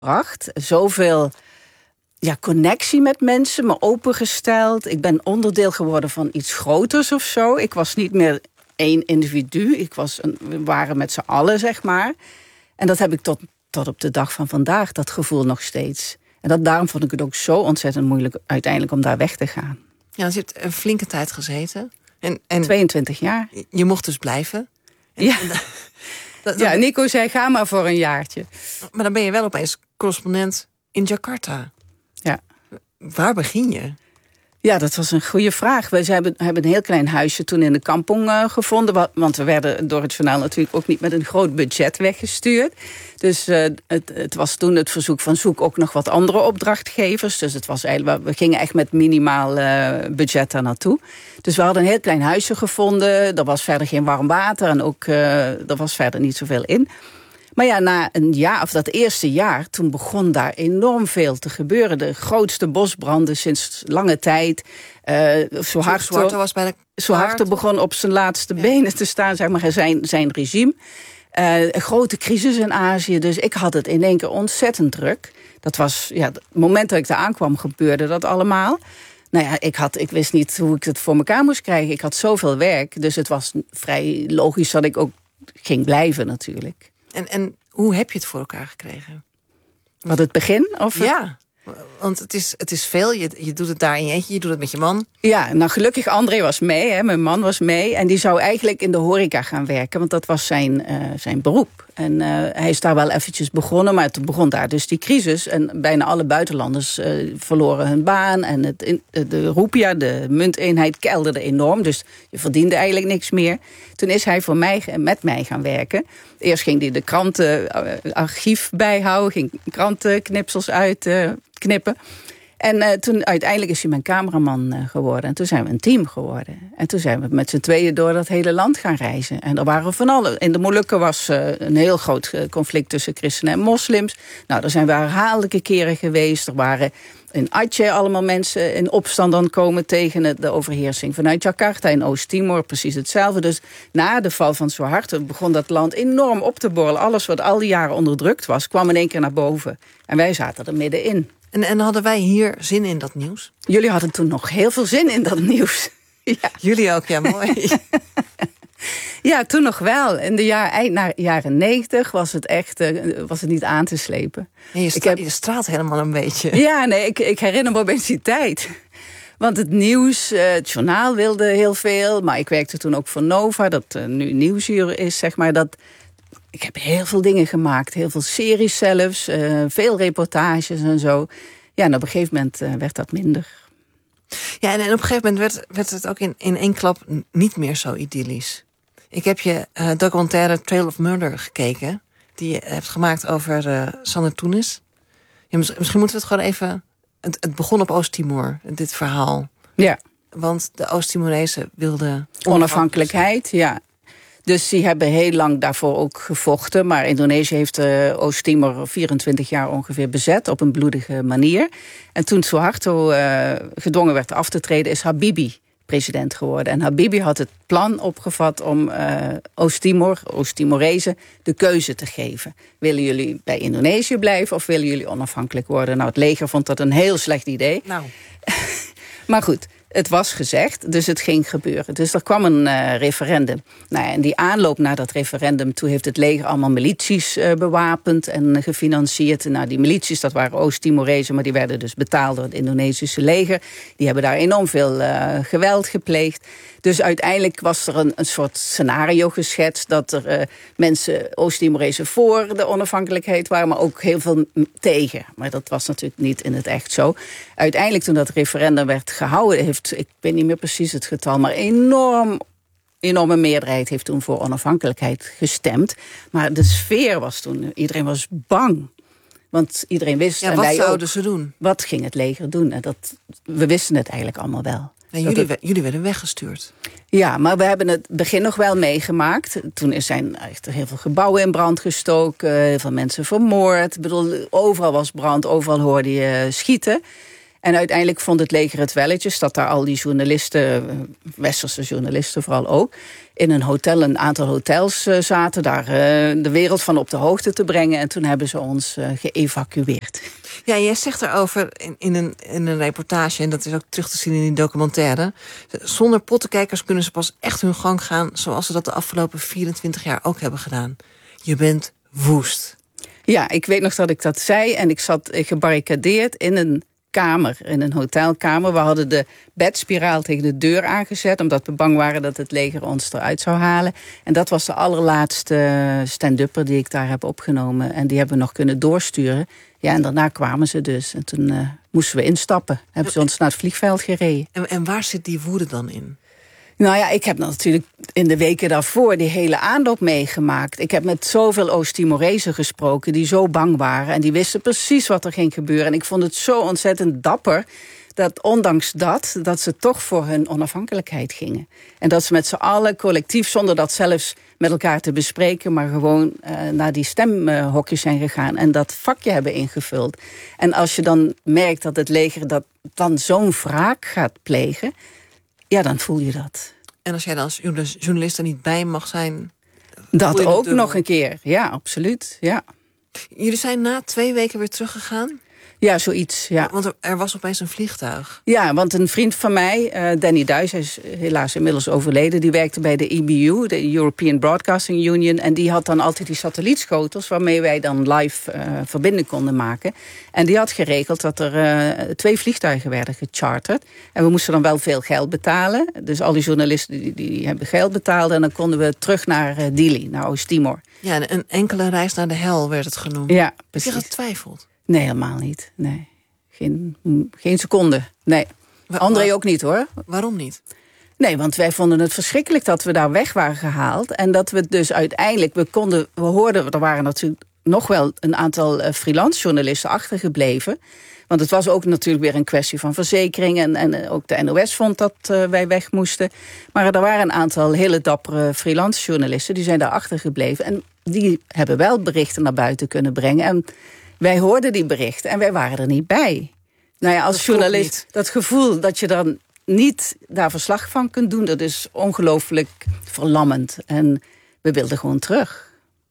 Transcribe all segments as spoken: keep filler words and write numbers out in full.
gebracht. Zoveel ja, connectie met mensen, me opengesteld. Ik ben onderdeel geworden van iets groters of zo. Ik was niet meer één individu. Ik was een, we waren met z'n allen, zeg maar. En dat heb ik tot, tot op de dag van vandaag, dat gevoel nog steeds. En dat, daarom vond ik het ook zo ontzettend moeilijk uiteindelijk om daar weg te gaan. Ja, dus je hebt een flinke tijd gezeten. En, en tweeëntwintig jaar. Je mocht dus blijven. En, ja. En da, da, ja, Nico zei, ga maar voor een jaartje. Maar dan ben je wel opeens correspondent in Jakarta. Ja. Waar begin je? Ja, dat was een goede vraag. We hebben, hebben een heel klein huisje toen in de kampong uh, gevonden. Want we werden door het journaal natuurlijk ook niet met een groot budget weggestuurd. Dus uh, het, het was toen het verzoek van zoek ook nog wat andere opdrachtgevers. Dus het was eigenlijk, we gingen echt met minimaal uh, budget daar naartoe. Dus we hadden een heel klein huisje gevonden. Er was verder geen warm water en ook uh, er was verder niet zoveel in. Maar ja, na een jaar, of dat eerste jaar, toen begon daar enorm veel te gebeuren. De grootste bosbranden sinds lange tijd. Uh, Suharto was bij de Suharto begon op zijn laatste ja. benen te staan, zeg maar, zijn, zijn regime. Uh, een grote crisis in Azië, dus ik had het in één keer ontzettend druk. Dat was, ja, het moment dat ik daar aankwam, gebeurde dat allemaal. Nou ja, ik, had, ik wist niet hoe ik het voor elkaar moest krijgen. Ik had zoveel werk, dus het was vrij logisch dat ik ook ging blijven natuurlijk. En, en hoe heb je het voor elkaar gekregen? Wat, het begin? Of het... Ja, want het is, het is veel. Je, je doet het daar in je eentje, je doet het met je man. Ja, nou gelukkig André was mee, hè, mijn man was mee. En die zou eigenlijk in de horeca gaan werken, want dat was zijn, uh, zijn beroep. En uh, hij is daar wel eventjes begonnen, maar toen begon daar dus die crisis. En bijna alle buitenlanders uh, verloren hun baan. En het, in, de roepia, de munteenheid, kelderde enorm. Dus je verdiende eigenlijk niks meer. Toen is hij voor mij, met mij gaan werken. Eerst ging hij de krantenarchief bijhouden, ging krantenknipsels uitknippen. Uh, En uh, toen uiteindelijk is hij mijn cameraman uh, geworden. En toen zijn we een team geworden. En toen zijn we met z'n tweeën door dat hele land gaan reizen. En er waren van alle. In de Molukken was uh, een heel groot uh, conflict tussen christenen en moslims. Nou, daar zijn we herhaaldelijke keren geweest. Er waren in Aceh allemaal mensen in opstand dan komen tegen de overheersing vanuit Jakarta. In Oost-Timor precies hetzelfde. Dus na de val van Suharto begon dat land enorm op te borrelen. Alles wat al die jaren onderdrukt was, kwam in één keer naar boven. En wij zaten er middenin. En, en hadden wij hier zin in dat nieuws? Jullie hadden toen nog heel veel zin in dat nieuws. Ja. Jullie ook, ja, mooi. Ja, toen nog wel. In de jaar, eind na jaren negentig was het echt uh, was het niet aan te slepen. En je, stra- heb... je straalt helemaal een beetje. Ja, nee, ik, ik herinner me opeens die tijd. Want het nieuws, uh, het journaal wilde heel veel. Maar ik werkte toen ook voor Nova, dat uh, nu Nieuwsuur is, zeg maar. Dat, ik heb heel veel dingen gemaakt. Heel veel series zelfs. Uh, veel reportages en zo. Ja, en op een gegeven moment uh, werd dat minder. Ja, en, en op een gegeven moment werd, werd het ook in, in één klap niet meer zo idyllisch. Ik heb je uh, documentaire Trail of Murder gekeken. Die je hebt gemaakt over uh, Sanne Tounes. Ja, misschien moeten we het gewoon even... Het, het begon op Oost-Timor, dit verhaal. Ja. Want de Oost-Timorezen wilden... Onafhankelijkheid, ja. Dus die hebben heel lang daarvoor ook gevochten. Maar Indonesië heeft uh, Oost-Timor vierentwintig jaar ongeveer bezet op een bloedige manier. En toen Suharto uh, gedwongen werd af te treden, is Habibie president geworden. En Habibie had het plan opgevat om uh, Oost-Timor, Oost-Timorezen, de keuze te geven. Willen jullie bij Indonesië blijven of willen jullie onafhankelijk worden? Nou, het leger vond dat een heel slecht idee. Nou. Maar goed, het was gezegd, dus het ging gebeuren. Dus er kwam een uh, referendum. Nou, en die aanloop naar dat referendum, toen heeft het leger allemaal milities uh, bewapend en uh, gefinancierd. Nou, die milities, dat waren Oost-Timorezen, maar die werden dus betaald door het Indonesische leger. Die hebben daar enorm veel uh, geweld gepleegd. Dus uiteindelijk was er een, een soort scenario geschetst dat er uh, mensen, Oost-Timorezen, voor de onafhankelijkheid waren, maar ook heel veel tegen. Maar dat was natuurlijk niet in het echt zo. Uiteindelijk, toen dat referendum werd gehouden, heeft, ik weet niet meer precies het getal, maar enorm, enorme meerderheid heeft toen voor onafhankelijkheid gestemd. Maar de sfeer was toen, iedereen was bang. Want iedereen wist... Ja, en wat wij zouden ook, ze doen? Wat ging het leger doen? En dat, we wisten het eigenlijk allemaal wel. En jullie, het, jullie werden weggestuurd. Ja, maar we hebben het begin nog wel meegemaakt. Toen zijn echt heel veel gebouwen in brand gestoken. Heel veel mensen vermoord. Ik bedoel, overal was brand, overal hoorde je schieten. En uiteindelijk vond het leger het welletjes dat daar al die journalisten, westerse journalisten vooral ook, in een hotel, een aantal hotels uh, zaten, daar uh, de wereld van op de hoogte te brengen. En toen hebben ze ons uh, geëvacueerd. Ja, jij zegt erover in, in, een, in een reportage, en dat is ook terug te zien in die documentaire, zonder pottenkijkers kunnen ze pas echt hun gang gaan, zoals ze dat de afgelopen vierentwintig jaar ook hebben gedaan. Je bent woest. Ja, ik weet nog dat ik dat zei en ik zat gebarricadeerd in een kamer, in een hotelkamer. We hadden de bedspiraal tegen de deur aangezet, omdat we bang waren dat het leger ons eruit zou halen. En dat was de allerlaatste stand-upper die ik daar heb opgenomen. En die hebben we nog kunnen doorsturen. Ja, en daarna kwamen ze dus. En toen uh, moesten we instappen. Hebben ze ons naar het vliegveld gereden. En, en waar zit die woede dan in? Nou ja, ik heb natuurlijk in de weken daarvoor die hele aanloop meegemaakt. Ik heb met zoveel Oost-Timorezen gesproken die zo bang waren. En die wisten precies wat er ging gebeuren. En ik vond het zo ontzettend dapper dat ondanks dat, dat ze toch voor hun onafhankelijkheid gingen. En dat ze met z'n allen collectief, zonder dat zelfs met elkaar te bespreken, maar gewoon uh, naar die stemhokjes zijn gegaan en dat vakje hebben ingevuld. En als je dan merkt dat het leger dat dan zo'n wraak gaat plegen, ja, dan voel je dat. En als jij dan als journalist er niet bij mag zijn, dat ook nog een keer, ja, absoluut, ja. Jullie zijn na twee weken weer teruggegaan? Ja, zoiets, ja. Want er, er was opeens een vliegtuig. Ja, want een vriend van mij, uh, Danny Duijs, hij is helaas inmiddels overleden, die werkte bij de E B U, de European Broadcasting Union, en die had dan altijd die satellietschotels waarmee wij dan live uh, verbinding konden maken. En die had geregeld dat er uh, twee vliegtuigen werden gecharterd. En we moesten dan wel veel geld betalen. Dus al die journalisten die, die hebben geld betaald en dan konden we terug naar uh, Dili, naar Oost-Timor. Ja, een enkele reis naar de hel werd het genoemd. Ja, precies. Heb je getwijfeld? Nee, helemaal niet. Nee. Geen, geen seconde. Nee. Wa- André wa- ook niet, hoor. Waarom niet? Nee, want wij vonden het verschrikkelijk dat we daar weg waren gehaald. En dat we dus uiteindelijk, we konden, we hoorden, er waren natuurlijk nog wel een aantal uh, freelance journalisten achtergebleven. Want het was ook natuurlijk weer een kwestie van verzekering. En, en ook de N O S vond dat uh, wij weg moesten. Maar er waren een aantal hele dappere freelance journalisten, die zijn daar achtergebleven. En die hebben wel berichten naar buiten kunnen brengen. En wij hoorden die berichten en wij waren er niet bij. Nou ja, als dat journalist, dat gevoel dat je dan niet daar verslag van kunt doen, dat is ongelooflijk verlammend. En we wilden gewoon terug.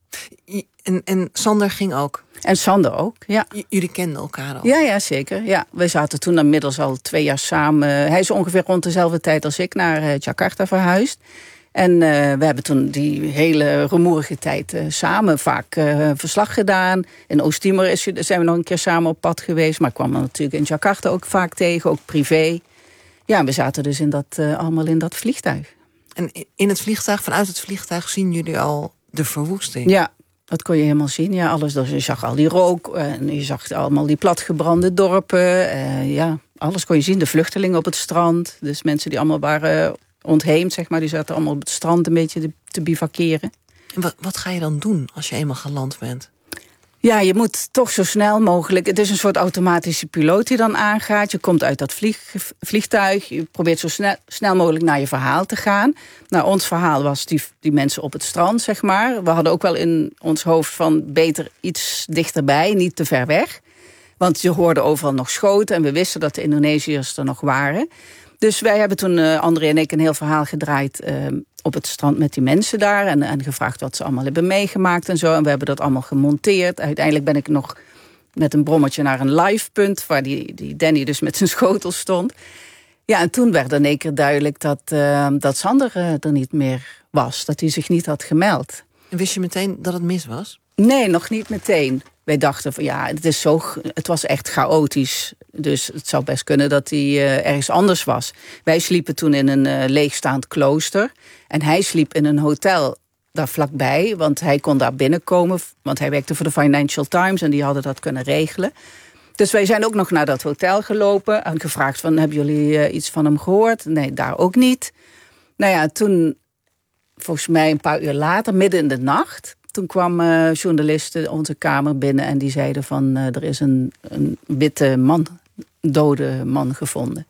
En, en Sander ging ook? En Sander ook, ja. J- jullie kenden elkaar al? Ja, ja, zeker. Ja. We zaten toen inmiddels al twee jaar samen. Hij is ongeveer rond dezelfde tijd als ik naar uh, Jakarta verhuisd. En uh, we hebben toen die hele rumoerige tijd uh, samen vaak uh, verslag gedaan. In Oost-Timor is, zijn we nog een keer samen op pad geweest. Maar ik kwam er natuurlijk in Jakarta ook vaak tegen, ook privé. Ja, we zaten dus in dat, uh, allemaal in dat vliegtuig. En in het vliegtuig, vanuit het vliegtuig zien jullie al de verwoesting? Ja, dat kon je helemaal zien. Ja, alles, dus je zag al die rook en je zag allemaal die platgebrande dorpen. Uh, ja, alles kon je zien. De vluchtelingen op het strand. Dus mensen die allemaal waren ontheemd, zeg maar. Die zaten allemaal op het strand een beetje te, te bivakeren. En wat, wat ga je dan doen als je eenmaal geland bent? Ja, je moet toch zo snel mogelijk. Het is een soort automatische piloot die dan aangaat. Je komt uit dat vlieg, vliegtuig. Je probeert zo snel, snel mogelijk naar je verhaal te gaan. Nou, ons verhaal was die, die mensen op het strand, zeg maar. We hadden ook wel in ons hoofd van beter iets dichterbij, niet te ver weg. Want je hoorde overal nog schoten en we wisten dat de Indonesiërs er nog waren. Dus wij hebben toen, uh, André en ik, een heel verhaal gedraaid uh, op het strand met die mensen daar. En, en gevraagd wat ze allemaal hebben meegemaakt en zo. En we hebben dat allemaal gemonteerd. Uiteindelijk ben ik nog met een brommertje naar een live punt, waar die, die Danny dus met zijn schotel stond. Ja, en toen werd in één keer duidelijk dat, uh, dat Sander uh, er niet meer was. Dat hij zich niet had gemeld. En wist je meteen dat het mis was? Nee, nog niet meteen. Wij dachten van ja, het, is zo, het was echt chaotisch. Dus het zou best kunnen dat hij uh, ergens anders was. Wij sliepen toen in een uh, leegstaand klooster. En hij sliep in een hotel daar vlakbij. Want hij kon daar binnenkomen. Want hij werkte voor de Financial Times. En die hadden dat kunnen regelen. Dus wij zijn ook nog naar dat hotel gelopen. En gevraagd van, hebben jullie uh, iets van hem gehoord? Nee, daar ook niet. Nou ja, toen, volgens mij een paar uur later, midden in de nacht, toen kwam uh, journalisten onze kamer binnen en die zeiden van uh, er is een, een witte man, een dode man gevonden.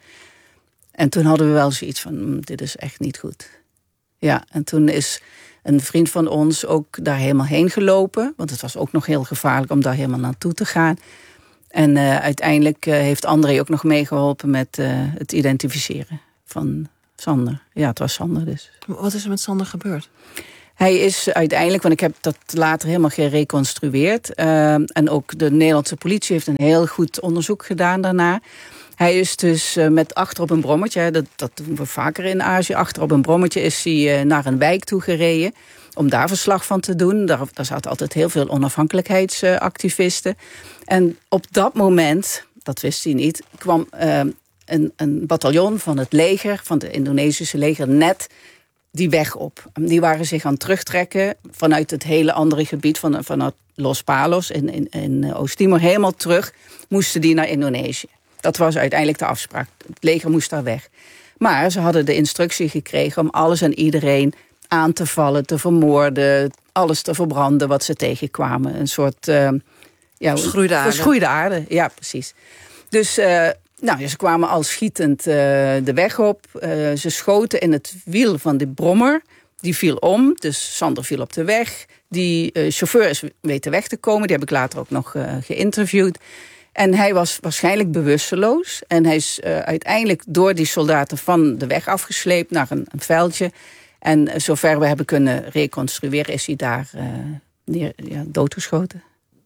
En toen hadden we wel zoiets van, dit is echt niet goed. Ja, en toen is een vriend van ons ook daar helemaal heen gelopen, want het was ook nog heel gevaarlijk om daar helemaal naartoe te gaan. En uh, uiteindelijk uh, heeft André ook nog meegeholpen met uh, het identificeren van Sander. Ja, het was Sander dus. Wat is er met Sander gebeurd? Hij is uiteindelijk, want ik heb dat later helemaal gereconstrueerd. Uh, en ook de Nederlandse politie heeft een heel goed onderzoek gedaan daarna. Hij is dus uh, met achter op een brommetje, dat, dat doen we vaker in Azië. Achter op een brommetje is hij uh, naar een wijk toe gereden om daar verslag van te doen. Daar, daar zaten altijd heel veel onafhankelijkheidsactivisten. En op dat moment, dat wist hij niet, kwam uh, een, een bataljon van het leger, van het Indonesische leger, net die weg op. Die waren zich aan het terugtrekken vanuit het hele andere gebied, van, vanuit Los Palos in, in, in Oost-Timor, helemaal terug, moesten die naar Indonesië. Dat was uiteindelijk de afspraak. Het leger moest daar weg. Maar ze hadden de instructie gekregen om alles en iedereen aan te vallen, te vermoorden, alles te verbranden wat ze tegenkwamen. Een soort uh, ja, verschroeide aarde. Verschroeide aarde, ja, precies. Dus uh, nou, ze kwamen al schietend uh, de weg op. Uh, ze schoten in het wiel van de brommer. Die viel om, dus Sander viel op de weg. Die uh, chauffeur is weten weg te komen. Die heb ik later ook nog uh, geïnterviewd. En hij was waarschijnlijk bewusteloos. En hij is uh, uiteindelijk door die soldaten van de weg afgesleept naar een, een veldje. En uh, zover we hebben kunnen reconstrueren, is hij daar uh, neer, ja, doodgeschoten.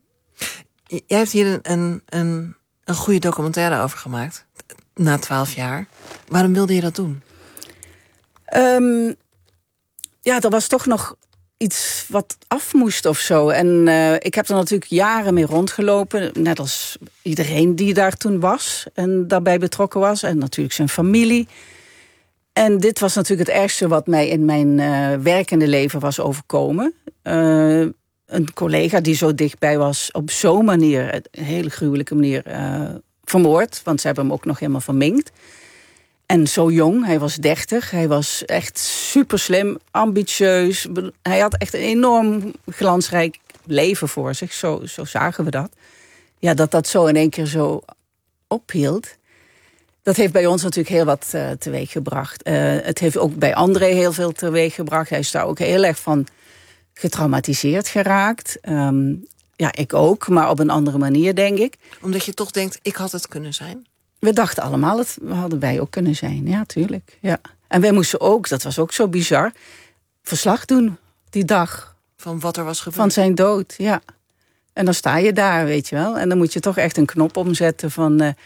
Jij hebt hier een, een, een goede documentaire over gemaakt. Na twaalf jaar. Waarom wilde je dat doen? Um, ja, dat was toch nog iets wat af moest of zo. En uh, ik heb er natuurlijk jaren mee rondgelopen. Net als iedereen die daar toen was en daarbij betrokken was. En natuurlijk zijn familie. En dit was natuurlijk het ergste wat mij in mijn uh, werkende leven was overkomen. Uh, een collega die zo dichtbij was, op zo'n manier, een hele gruwelijke manier, uh, vermoord. Want ze hebben hem ook nog helemaal verminkt. En zo jong, hij was dertig, hij was echt super slim, ambitieus. Hij had echt een enorm glansrijk leven voor zich, zo, zo zagen we dat. Ja, dat dat zo in één keer zo ophield, dat heeft bij ons natuurlijk heel wat uh, teweeg gebracht. Uh, het heeft ook bij André heel veel teweeg gebracht. Hij is daar ook heel erg van getraumatiseerd geraakt. Um, ja, ik ook, maar op een andere manier, denk ik. Omdat je toch denkt, ik had het kunnen zijn? We dachten allemaal, dat hadden wij ook kunnen zijn. Ja, tuurlijk. Ja. En wij moesten ook, dat was ook zo bizar, verslag doen die dag. Van wat er was gebeurd? Van zijn dood, ja. En dan sta je daar, weet je wel. En dan moet je toch echt een knop omzetten van Uh,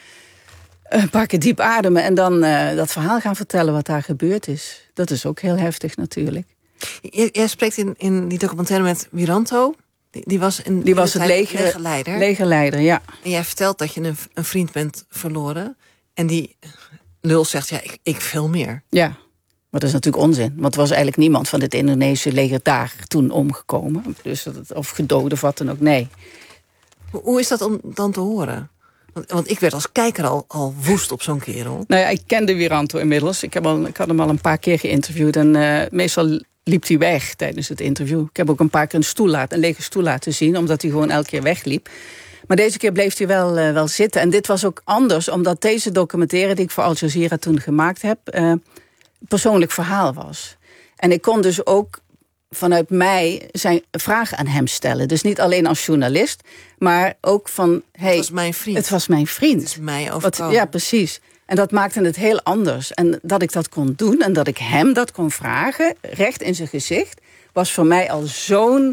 een paar keer diep ademen en dan uh, dat verhaal gaan vertellen wat daar gebeurd is. Dat is ook heel heftig natuurlijk. J- jij spreekt in, in die documentaire met Wiranto. Die, die was, in, die was het leger, legerleider. legerleider, ja. En jij vertelt dat je een, een vriend bent verloren. En die lul zegt, ja, ik, ik veel meer. Ja, maar dat is natuurlijk onzin. Want er was eigenlijk niemand van het Indonesische leger daar toen omgekomen. Dus dat, of gedood of wat dan ook, nee. Hoe, hoe is dat om dan te horen? Want, want ik werd als kijker al, al woest op zo'n kerel. Nou ja, ik kende Wiranto inmiddels. Ik, heb al, ik had hem al een paar keer geïnterviewd. En uh, meestal liep hij weg tijdens het interview. Ik heb ook een paar keer een, stoel laten, een lege stoel laten zien, omdat hij gewoon elke keer wegliep. Maar deze keer bleef hij wel, uh, wel zitten. En dit was ook anders, omdat deze documentaire die ik voor Al Jazeera toen gemaakt heb, uh, persoonlijk verhaal was. En ik kon dus ook vanuit mij zijn vragen aan hem stellen. Dus niet alleen als journalist, maar ook van, hey, het was mijn vriend. Het was mijn vriend. Het is mij overkomen. Ja, precies. En dat maakte het heel anders. En dat ik dat kon doen en dat ik hem dat kon vragen, recht in zijn gezicht, was voor mij al zo'n,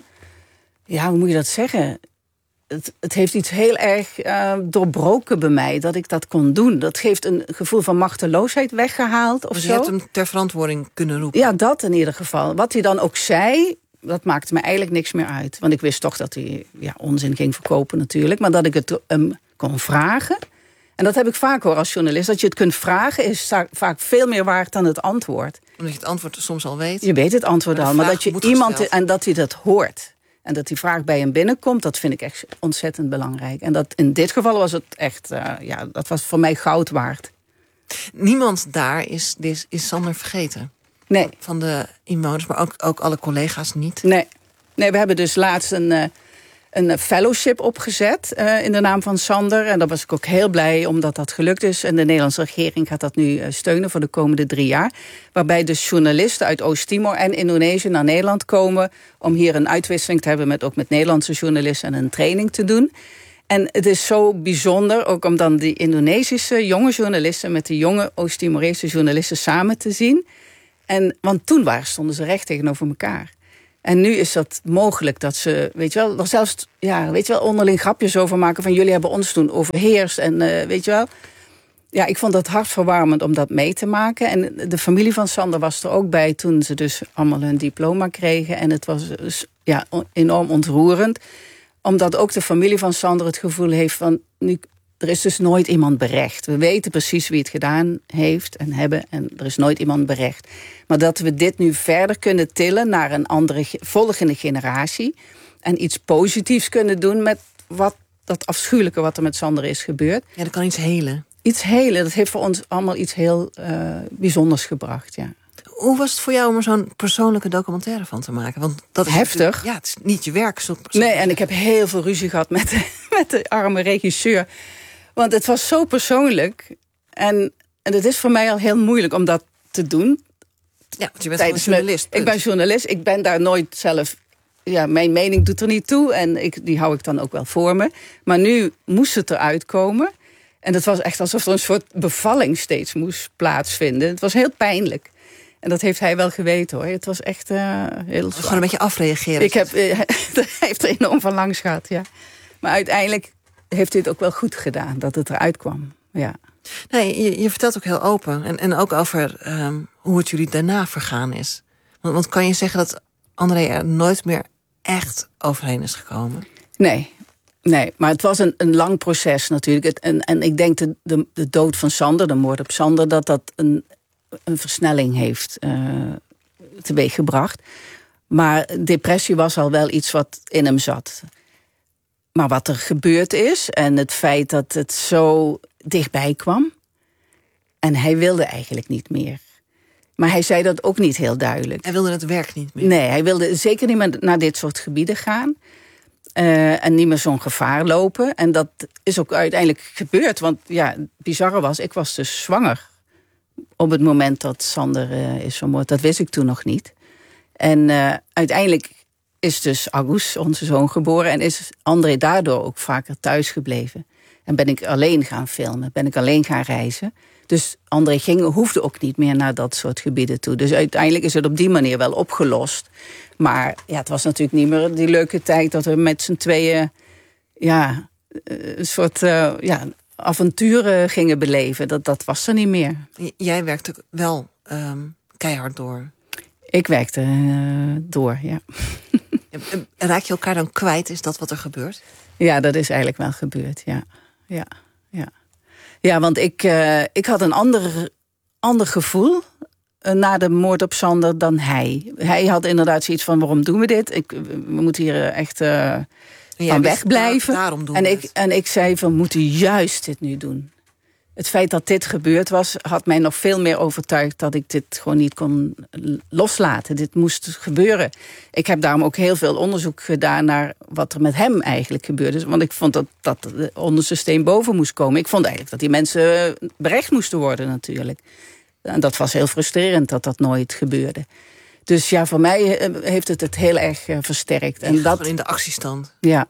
ja, hoe moet je dat zeggen? Het, het heeft iets heel erg uh, doorbroken bij mij, dat ik dat kon doen. Dat geeft een gevoel van machteloosheid weggehaald of dus zo. Je hebt hem ter verantwoording kunnen roepen? Ja, dat in ieder geval. Wat hij dan ook zei, dat maakte me eigenlijk niks meer uit. Want ik wist toch dat hij ja, onzin ging verkopen natuurlijk. Maar dat ik het hem um, kon vragen. En dat heb ik vaak hoor als journalist. Dat je het kunt vragen is vaak veel meer waard dan het antwoord. Omdat je het antwoord soms al weet? Je weet het antwoord al. Maar dat je iemand gesteld. En dat hij dat hoort. En dat die vraag bij hem binnenkomt, dat vind ik echt ontzettend belangrijk. En dat in dit geval was het echt, uh, ja, dat was voor mij goud waard. Niemand daar is, is, is Sander vergeten? Nee. Van de inwoners, maar ook, ook alle collega's niet? Nee. Nee, we hebben dus laatst een, uh, een fellowship opgezet uh, in de naam van Sander. En daar was ik ook heel blij omdat dat gelukt is. En de Nederlandse regering gaat dat nu uh, steunen voor de komende drie jaar. Waarbij dus journalisten uit Oost-Timor en Indonesië naar Nederland komen om hier een uitwisseling te hebben met ook met Nederlandse journalisten en een training te doen. En het is zo bijzonder, ook om dan die Indonesische jonge journalisten met de jonge Oost-Timorese journalisten samen te zien. En, want toen waren, stonden ze recht tegenover elkaar. En nu is dat mogelijk dat ze, weet je wel, er zelfs ja, weet je wel, onderling grapjes over maken van jullie hebben ons toen overheerst en uh, weet je wel. Ja, ik vond dat hartverwarmend om dat mee te maken. En de familie van Sander was er ook bij toen ze dus allemaal hun diploma kregen. En het was dus, ja, enorm ontroerend. Omdat ook de familie van Sander het gevoel heeft van, nu, er is dus nooit iemand berecht. We weten precies wie het gedaan heeft en hebben en er is nooit iemand berecht. Maar dat we dit nu verder kunnen tillen naar een andere volgende generatie. En iets positiefs kunnen doen met wat, dat afschuwelijke wat er met Sander is gebeurd. Ja, dat kan iets helen. Iets helen, dat heeft voor ons allemaal iets heel uh, bijzonders gebracht, ja. Hoe was het voor jou om er zo'n persoonlijke documentaire van te maken? Want dat is heftig. Ja, het is niet je werk. Zo, zo nee, en ik heb heel veel ruzie gehad met de, met de arme regisseur. Want het was zo persoonlijk. En, en het is voor mij al heel moeilijk om dat te doen. Ja, want je bent een journalist. Ik ben journalist. Ik ben daar nooit zelf... Ja, mijn mening doet er niet toe. En ik, die hou ik dan ook wel voor me. Maar nu moest het eruit komen. En het was echt alsof er een soort bevalling steeds moest plaatsvinden. Het was heel pijnlijk. En dat heeft hij wel geweten, hoor. Het was echt uh, heel zwaar. Gewoon een beetje afreageren. Ik heb, uh, hij heeft er enorm van langs gehad, ja. Maar uiteindelijk heeft hij het ook wel goed gedaan, dat het eruit kwam, ja. Nee, je, je vertelt ook heel open. En, en ook over um, hoe het jullie daarna vergaan is. Want, want kan je zeggen dat André er nooit meer echt overheen is gekomen? Nee, nee. Maar het was een, een lang proces natuurlijk. Het, en, en ik denk de, de, de dood van Sander, de moord op Sander, dat dat een... een versnelling heeft uh, teweeggebracht. Maar depressie was al wel iets wat in hem zat. Maar wat er gebeurd is en het feit dat het zo dichtbij kwam... en hij wilde eigenlijk niet meer. Maar hij zei dat ook niet heel duidelijk. Hij wilde het werk niet meer. Nee, hij wilde zeker niet meer naar dit soort gebieden gaan... Uh, en niet meer zo'n gevaar lopen. En dat is ook uiteindelijk gebeurd. Want ja, het bizarre was, ik was dus zwanger... op het moment dat Sander uh, is vermoord. Dat wist ik toen nog niet. En uh, uiteindelijk is dus Agus, onze zoon, geboren... en is André daardoor ook vaker thuis gebleven. En ben ik alleen gaan filmen, ben ik alleen gaan reizen. Dus André ging, hoefde ook niet meer naar dat soort gebieden toe. Dus uiteindelijk is het op die manier wel opgelost. Maar ja, het was natuurlijk niet meer die leuke tijd... dat we met z'n tweeën ja, een soort... Uh, ja, avonturen gingen beleven. Dat, dat was er niet meer. J- jij werkte wel um, keihard door. Ik werkte uh, door, ja. Raak je elkaar dan kwijt? Is dat wat er gebeurt? Ja, dat is eigenlijk wel gebeurd, ja. Ja, ja. ja want ik, uh, ik had een ander, ander gevoel... Uh, na de moord op Sander dan hij. Hij had inderdaad zoiets van, waarom doen we dit? Ik, we moeten hier uh, echt... Uh, van wegblijven. Daar, daarom doen en, we ik, en ik zei van, we moeten juist dit nu doen. Het feit dat dit gebeurd was, had mij nog veel meer overtuigd... dat ik dit gewoon niet kon loslaten. Dit moest gebeuren. Ik heb daarom ook heel veel onderzoek gedaan... naar wat er met hem eigenlijk gebeurde. Want ik vond dat, dat de onderste steen boven moest komen. Ik vond eigenlijk dat die mensen berecht moesten worden natuurlijk. En dat was heel frustrerend dat dat nooit gebeurde. Dus ja, voor mij heeft het het heel erg uh, versterkt. En dat dat in de actiestand. Ja.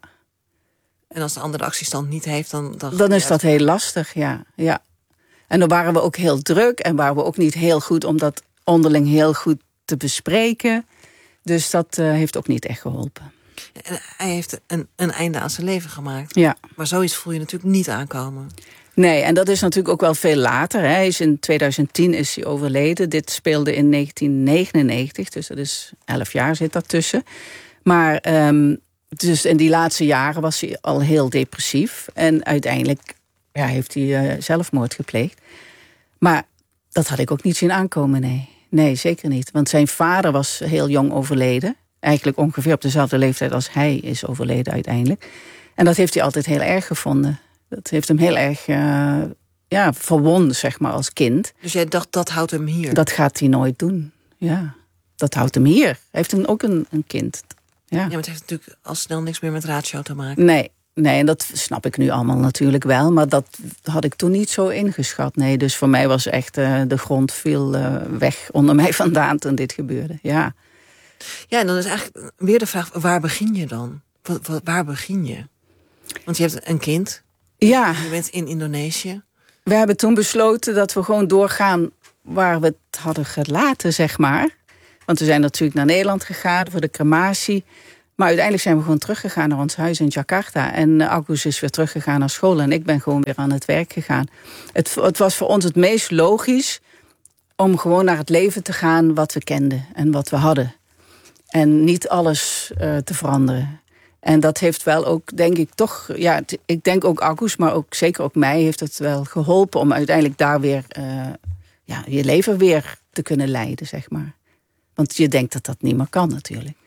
En als de ander de actiestand niet heeft, dan... Dan, dan is dat heel lastig, ja. ja. En dan waren we ook heel druk en waren we ook niet heel goed... om dat onderling heel goed te bespreken. Dus dat uh, heeft ook niet echt geholpen. En hij heeft een, een einde aan zijn leven gemaakt. Ja. Maar zoiets voel je natuurlijk niet aankomen. Nee, en dat is natuurlijk ook wel veel later. Hè. Hij is in tweeduizend tien is hij overleden. Dit speelde in negentien negenennegentig, dus dat is elf jaar zit daartussen. Maar um, dus in die laatste jaren was hij al heel depressief. En uiteindelijk ja, heeft hij uh, zelfmoord gepleegd. Maar dat had ik ook niet zien aankomen, nee. Nee, zeker niet. Want zijn vader was heel jong overleden. Eigenlijk ongeveer op dezelfde leeftijd als hij is overleden uiteindelijk. En dat heeft hij altijd heel erg gevonden. Dat heeft hem heel erg uh, ja, verwond, zeg maar, als kind. Dus jij dacht, dat houdt hem hier? Dat gaat hij nooit doen, ja. Dat houdt hem hier. Hij heeft hem ook een, een kind. Ja. ja, maar het heeft natuurlijk al snel niks meer met ratio te maken. Nee, nee, en dat snap ik nu allemaal natuurlijk wel. Maar dat had ik toen niet zo ingeschat. Nee, dus voor mij was echt uh, de grond viel uh, weg onder mij vandaan toen dit gebeurde. Ja. Ja, en dan is eigenlijk weer de vraag, waar begin je dan? Waar begin je? Want je hebt een kind. Ja. Je bent in Indonesië. We hebben toen besloten dat we gewoon doorgaan waar we het hadden gelaten, zeg maar. Want we zijn natuurlijk naar Nederland gegaan voor de crematie. Maar uiteindelijk zijn we gewoon teruggegaan naar ons huis in Jakarta. En Agus is weer teruggegaan naar school en ik ben gewoon weer aan het werk gegaan. Het, het was voor ons het meest logisch om gewoon naar het leven te gaan wat we kenden en wat we hadden. En niet alles uh, te veranderen. En dat heeft wel ook, denk ik, toch... Ja, t- ik denk ook Agus, maar ook zeker ook mij heeft het wel geholpen om uiteindelijk daar weer uh, ja, je leven weer te kunnen leiden, zeg maar. Want je denkt dat dat niet meer kan natuurlijk.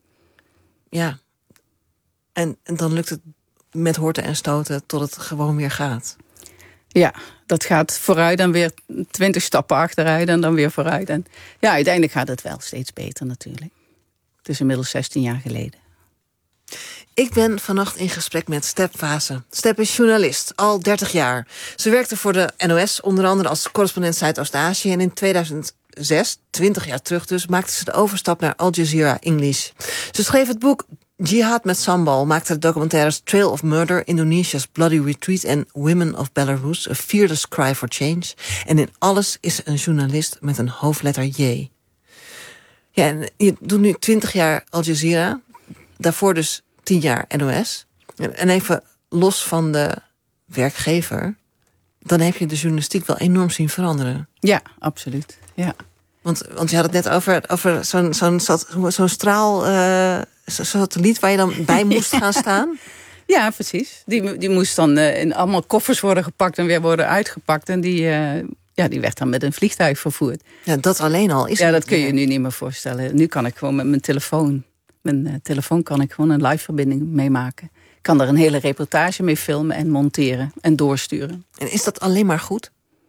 Ja. En, en dan lukt het met horten en stoten tot het gewoon weer gaat. Ja, dat gaat vooruit en weer twintig stappen achteruit en dan weer vooruit. En ja, uiteindelijk gaat het wel steeds beter natuurlijk. Het is inmiddels zestien jaar geleden. Ik ben vannacht in gesprek met Step Vase. Step is journalist, al dertig jaar. Ze werkte voor de N O S, onder andere als correspondent Zuidoost-Azië. En in tweeduizend zes, twintig jaar terug dus, maakte ze de overstap naar Al Jazeera English. Ze schreef het boek Jihad met Sambal, maakte de documentaires Trail of Murder, Indonesia's Bloody Retreat en Women of Belarus, A Fearless Cry for Change. En in alles is ze een journalist met een hoofdletter J. Ja, en je doet nu twintig jaar Al Jazeera, daarvoor dus tien jaar N O S. En even los van de werkgever, dan heb je de journalistiek wel enorm zien veranderen. Ja, absoluut. Ja. Want, want je had het net over, over zo'n, zo'n, zo'n straal, uh, zo'n satelliet waar je dan bij moest gaan staan. Ja, precies. Die, die moest dan uh, in allemaal koffers worden gepakt en weer worden uitgepakt. En die, uh, ja, die werd dan met een vliegtuig vervoerd. Ja, dat alleen al is. Ja, dat kun je je nu niet meer voorstellen. Nu kan ik gewoon met mijn telefoon, mijn uh, telefoon kan ik gewoon een live verbinding meemaken. Ik kan er een hele reportage mee filmen en monteren en doorsturen. En is dat alleen maar goed?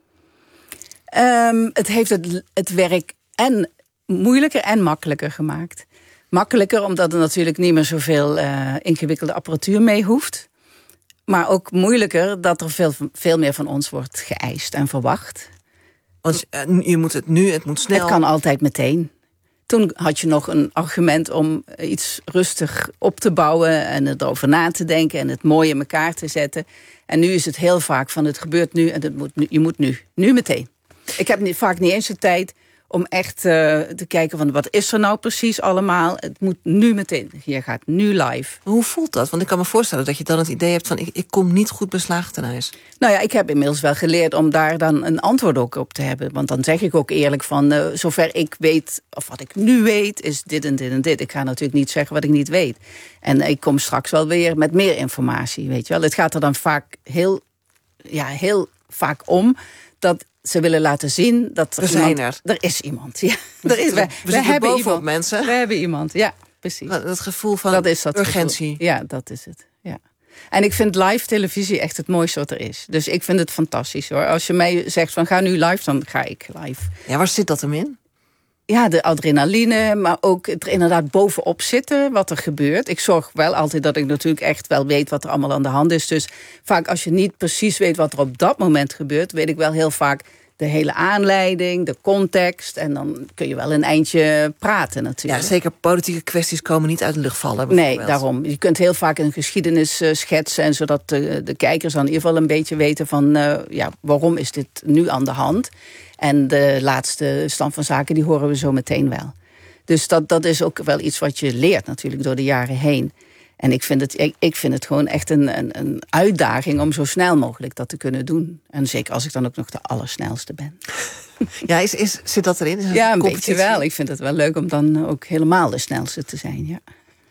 Um, het heeft het, het werk en moeilijker en makkelijker gemaakt. Makkelijker omdat er natuurlijk niet meer zoveel uh, ingewikkelde apparatuur mee hoeft. Maar ook moeilijker dat er veel, veel meer van ons wordt geëist en verwacht. Want uh, je moet het nu, het moet snel. Het kan altijd meteen. Toen had je nog een argument om iets rustig op te bouwen en erover na te denken en het mooi in elkaar te zetten. En nu is het heel vaak van het gebeurt nu en het moet nu, je moet nu. Nu meteen. Ik heb niet, vaak niet eens de tijd om echt uh, te kijken van wat is er nou precies allemaal. Het moet nu meteen. Je gaat nu live. Hoe voelt dat? Want ik kan me voorstellen dat je dan het idee hebt van ik, ik kom niet goed beslagen ten huis. Nou ja, ik heb inmiddels wel geleerd om daar dan een antwoord ook op te hebben. Want dan zeg ik ook eerlijk van uh, zover ik weet, of wat ik nu weet, is dit en dit en dit. Ik ga natuurlijk niet zeggen wat ik niet weet. En ik kom straks wel weer met meer informatie, weet je wel. Het gaat er dan vaak heel, ja, heel vaak om dat ze willen laten zien dat er we zijn iemand, er. Er is iemand. Ja, er is, we we we hebben bovenop iemand. mensen. We hebben iemand, ja, precies. Dat gevoel van dat is dat urgentie. Gevoel. Ja, dat is het. Ja. En ik vind live televisie echt het mooiste wat er is. Dus ik vind het fantastisch hoor. Als je mij zegt van ga nu live, dan ga ik live. Ja, waar zit dat hem in? Ja, de adrenaline, maar ook het er inderdaad bovenop zitten wat er gebeurt. Ik zorg wel altijd dat ik natuurlijk echt wel weet wat er allemaal aan de hand is. Dus vaak als je niet precies weet wat er op dat moment gebeurt, weet ik wel heel vaak de hele aanleiding, de context. En dan kun je wel een eindje praten natuurlijk. Ja, zeker politieke kwesties komen niet uit de lucht vallen. Nee, daarom. Je kunt heel vaak een geschiedenis uh, schetsen, en zodat de, de kijkers dan in ieder geval een beetje weten van uh, ja, waarom is dit nu aan de hand. En de laatste stand van zaken, die horen we zo meteen wel. Dus dat, dat is ook wel iets wat je leert natuurlijk door de jaren heen. En ik vind het, ik, ik vind het gewoon echt een, een, een uitdaging om zo snel mogelijk dat te kunnen doen. En zeker als ik dan ook nog de allersnelste ben. Ja, is, is, zit dat erin? Is ja, een beetje wel. Ik vind het wel leuk om dan ook helemaal de snelste te zijn, ja.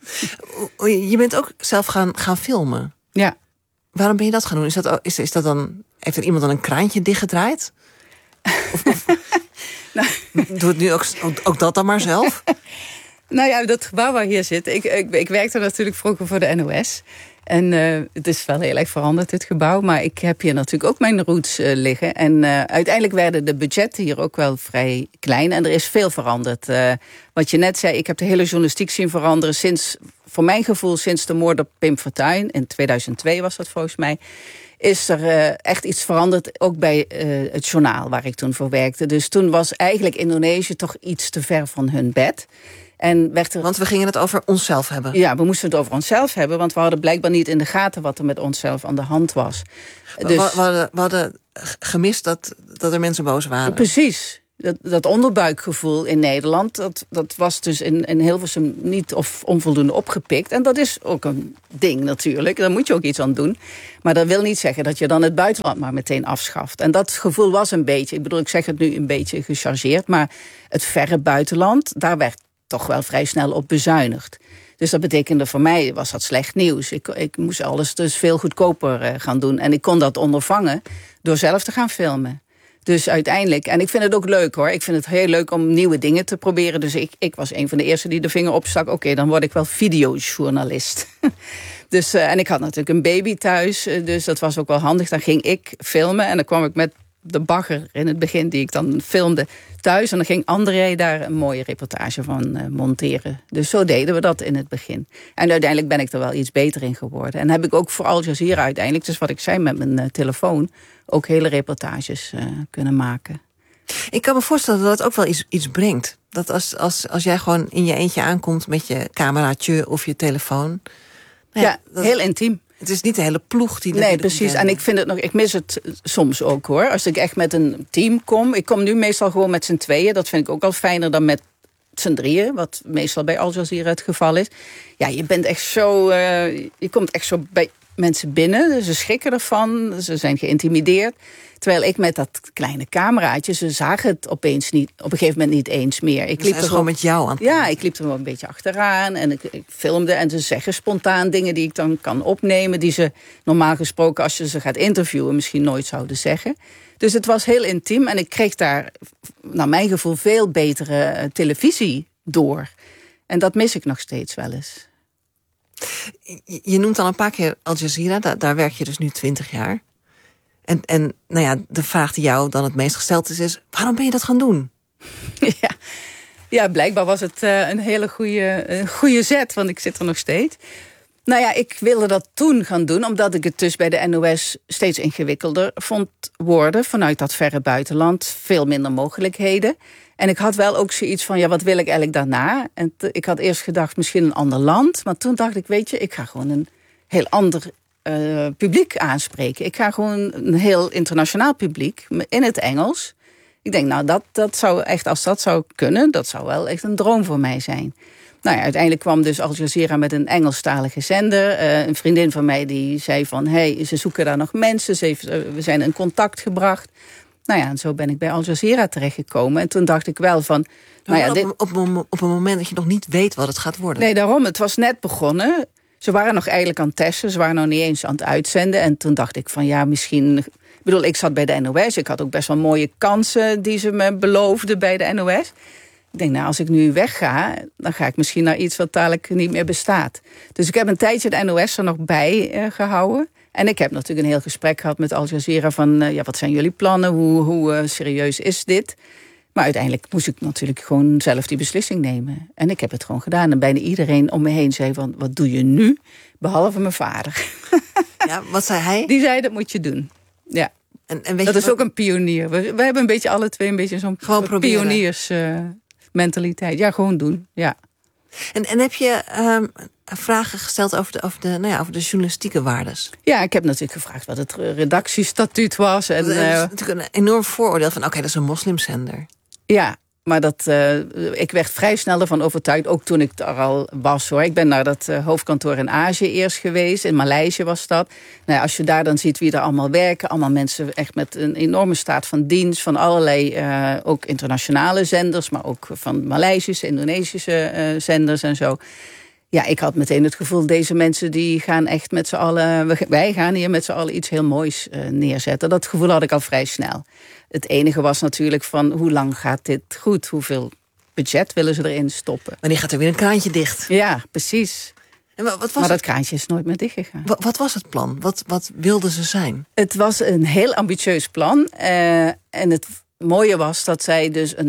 Je bent ook zelf gaan, gaan filmen. Ja. Waarom ben je dat gaan doen? Is dat, is, is dat dan, heeft er iemand dan een kraantje dichtgedraaid? Of, of nou. Doe het nu ook, ook dat dan maar zelf? Nou ja, dat gebouw waar hier zit. Ik, ik, ik werkte natuurlijk vroeger voor de N O S. En uh, het is wel heel erg veranderd, dit gebouw. Maar ik heb hier natuurlijk ook mijn roots uh, liggen. En uh, uiteindelijk werden de budgetten hier ook wel vrij klein. En er is veel veranderd. Uh, wat je net zei, ik heb de hele journalistiek zien veranderen sinds, voor mijn gevoel, sinds de moord op Pim Fortuyn. In tweeduizend twee was dat volgens mij. Is er uh, echt iets veranderd, ook bij uh, het journaal waar ik toen voor werkte. Dus toen was eigenlijk Indonesië toch iets te ver van hun bed. En werd er... Want we gingen het over onszelf hebben. Ja, we moesten het over onszelf hebben, want we hadden blijkbaar niet in de gaten wat er met onszelf aan de hand was. Dus... Dus... We, we, hadden, we hadden gemist dat, dat er mensen boos waren. Precies. Dat, dat onderbuikgevoel in Nederland, dat, dat was dus in, in Hilversum niet of onvoldoende opgepikt. En dat is ook een ding natuurlijk, daar moet je ook iets aan doen. Maar dat wil niet zeggen dat je dan het buitenland maar meteen afschaft. En dat gevoel was een beetje, ik bedoel, ik zeg het nu een beetje gechargeerd, maar het verre buitenland, daar werd toch wel vrij snel op bezuinigd. Dus dat betekende voor mij, was dat slecht nieuws. Ik, ik moest alles dus veel goedkoper uh, gaan doen. En ik kon dat ondervangen door zelf te gaan filmen. Dus uiteindelijk, en ik vind het ook leuk hoor. Ik vind het heel leuk om nieuwe dingen te proberen. Dus ik, ik was een van de eerste die de vinger opstak. Oké, okay, dan word ik wel videojournalist. dus, uh, en ik had natuurlijk een baby thuis. Uh, dus dat was ook wel handig. Dan ging ik filmen en dan kwam ik met de bagger in het begin die ik dan filmde thuis. En dan ging André daar een mooie reportage van uh, monteren. Dus zo deden we dat in het begin. En uiteindelijk ben ik er wel iets beter in geworden. En heb ik ook voor Al Jazeera uiteindelijk, dus wat ik zei met mijn uh, telefoon, ook hele reportages uh, kunnen maken. Ik kan me voorstellen dat het ook wel iets, iets brengt. Dat als, als, als jij gewoon in je eentje aankomt met je cameraatje of je telefoon. Nou ja, ja dat, heel intiem. Het is niet de hele ploeg die... Nee, precies. En ik vind het nog, ik mis het soms ook hoor. Als ik echt met een team kom. Ik kom nu meestal gewoon met z'n tweeën. Dat vind ik ook al fijner dan met z'n drieën. Wat meestal bij Al Jazeera het geval is. Ja, je bent echt zo... Uh, je komt echt zo bij mensen binnen. Ze schrikken ervan. Ze zijn geïntimideerd. Terwijl ik met dat kleine cameraatje, ze zagen het opeens niet, op een gegeven moment niet eens meer. Ik dus liep er gewoon met jou aan. Ja, ik liep er wel een beetje achteraan en ik, ik filmde. En ze zeggen spontaan dingen die ik dan kan opnemen, die ze normaal gesproken, als je ze gaat interviewen, misschien nooit zouden zeggen. Dus het was heel intiem en ik kreeg daar, naar mijn gevoel, veel betere uh, televisie door. En dat mis ik nog steeds wel eens. Je, je noemt al een paar keer Al Jazeera, daar, daar werk je dus nu twintig jaar. En, en nou ja, de vraag die jou dan het meest gesteld is, is waarom ben je dat gaan doen? Ja, ja blijkbaar was het uh, een hele goede, een goede zet, want ik zit er nog steeds. Nou ja, ik wilde dat toen gaan doen, omdat ik het dus bij de N O S steeds ingewikkelder vond worden. Vanuit dat verre buitenland, veel minder mogelijkheden. En ik had wel ook zoiets van, ja, wat wil ik eigenlijk daarna? En t- ik had eerst gedacht, misschien een ander land. Maar toen dacht ik, weet je, ik ga gewoon een heel ander uh, publiek aanspreken. Ik ga gewoon een heel internationaal publiek in het Engels. Ik denk, nou, dat, dat zou echt, als dat zou kunnen, dat zou wel echt een droom voor mij zijn. Nou ja, uiteindelijk kwam dus Al Jazeera met een Engelstalige zender. Uh, een vriendin van mij die zei van, hey, ze zoeken daar nog mensen. Ze heeft, uh, we zijn in contact gebracht. Nou ja, en zo ben ik bij Al Jazeera terechtgekomen. En toen dacht ik wel van... Nou ja, op, dit... op, op, op een moment dat je nog niet weet wat het gaat worden. Nee, daarom. Het was net begonnen. Ze waren nog eigenlijk aan het testen. Ze waren nog niet eens aan het uitzenden. En toen dacht ik van ja, misschien... Ik bedoel, ik zat bij de N O S. Ik had ook best wel mooie kansen die ze me beloofden bij de N O S. Ik denk, nou, als ik nu wegga, dan ga ik misschien naar iets wat dadelijk niet meer bestaat. Dus ik heb een tijdje de N O S er nog bij uh, gehouden. En ik heb natuurlijk een heel gesprek gehad met Al Jazeera van, uh, ja, wat zijn jullie plannen? Hoe, hoe uh, serieus is dit? Maar uiteindelijk moest ik natuurlijk gewoon zelf die beslissing nemen. En ik heb het gewoon gedaan. En bijna iedereen om me heen zei van, wat doe je nu? Behalve mijn vader. Ja, wat zei hij? Die zei, dat moet je doen. Ja. En, en weet dat je is wat... ook een pionier. We, we hebben een beetje alle twee een beetje zo'n pioniers uh, mentaliteit. Ja, gewoon doen. Ja. En, en heb je um, vragen gesteld over de, over, de, nou ja, over de journalistieke waardes? Ja, ik heb natuurlijk gevraagd wat het redactiestatuut was. En, dat is uh, natuurlijk een enorm vooroordeel van, oké, okay, dat is een moslimzender. Ja, maar dat, uh, ik werd vrij snel ervan overtuigd, ook toen ik daar al was hoor. Ik ben naar dat uh, hoofdkantoor in Azië eerst geweest, in Maleisië was dat. Nou ja, als je daar dan ziet wie er allemaal werken, allemaal mensen echt met een enorme staat van dienst, van allerlei, uh, ook internationale zenders, maar ook van Maleisische, Indonesische uh, zenders en zo. Ja, ik had meteen het gevoel, deze mensen die gaan echt met z'n allen... Wij gaan hier met z'n allen iets heel moois uh, neerzetten. Dat gevoel had ik al vrij snel. Het enige was natuurlijk van, hoe lang gaat dit goed? Hoeveel budget willen ze erin stoppen? Wanneer gaat er weer een kraantje dicht? Ja, precies. En wat was maar dat het? kraantje is nooit meer dichtgegaan. Wat, wat was het plan? Wat, wat wilden ze zijn? Het was een heel ambitieus plan. Uh, en het mooie was dat zij dus een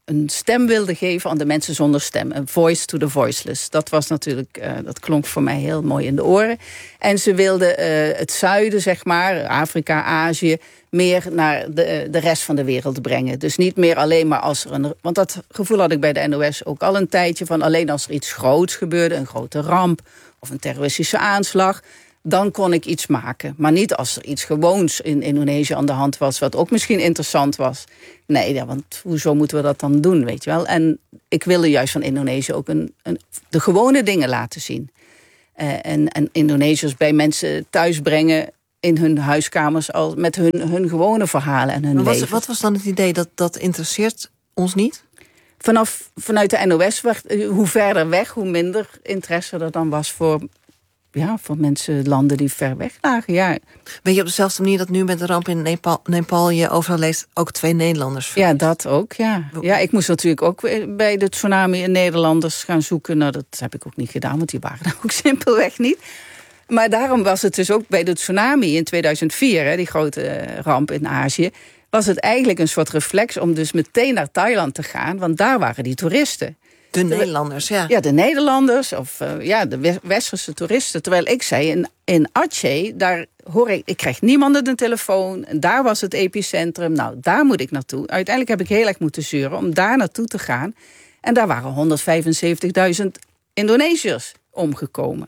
een stem wilde geven aan de mensen zonder stem. Een voice to the voiceless. Dat was natuurlijk, uh, dat klonk voor mij heel mooi in de oren. En ze wilden uh, het zuiden, zeg maar, Afrika, Azië, meer naar de, de rest van de wereld brengen. Dus niet meer alleen maar als er een... Want dat gevoel had ik bij de N O S ook al een tijdje, van alleen als er iets groots gebeurde, een grote ramp of een terroristische aanslag, dan kon ik iets maken. Maar niet als er iets gewoons in Indonesië aan de hand was, wat ook misschien interessant was. Nee, ja, want hoezo moeten we dat dan doen, weet je wel? En ik wilde juist van Indonesië ook een, een, de gewone dingen laten zien. Uh, en, en Indonesiërs bij mensen thuis brengen in hun huiskamers al met hun, hun gewone verhalen en hun maar was, leven. Wat was dan het idee? Dat dat interesseert ons niet? Vanaf, vanuit de N O S, werd, hoe verder weg, hoe minder interesse er dan was voor... Ja, voor mensen, landen die ver weg lagen, ja. Weet je op dezelfde manier dat nu met de ramp in Nepal, Nepal je overal leest ook twee Nederlanders verliest? Ja, dat ook, ja. Ja, ik moest natuurlijk ook bij de tsunami in Nederlanders gaan zoeken. Nou, dat heb ik ook niet gedaan, want die waren er ook simpelweg niet. Maar daarom was het dus ook bij de tsunami in tweeduizend vier, hè, die grote ramp in Azië, was het eigenlijk een soort reflex om dus meteen naar Thailand te gaan, want daar waren die toeristen. De Nederlanders, ja. Ja, de Nederlanders of uh, ja, de westerse toeristen. Terwijl ik zei, in, in Aceh, daar hoor ik, ik krijg niemand aan de telefoon. En daar was het epicentrum. Nou, daar moet ik naartoe. Uiteindelijk heb ik heel erg moeten zeuren om daar naartoe te gaan. En daar waren honderdvijfenzeventigduizend Indonesiërs omgekomen.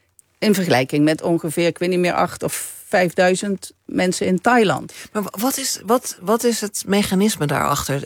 In vergelijking met ongeveer, ik weet niet meer, acht of vijfduizend mensen in Thailand. Maar wat is, wat, wat is het mechanisme daarachter?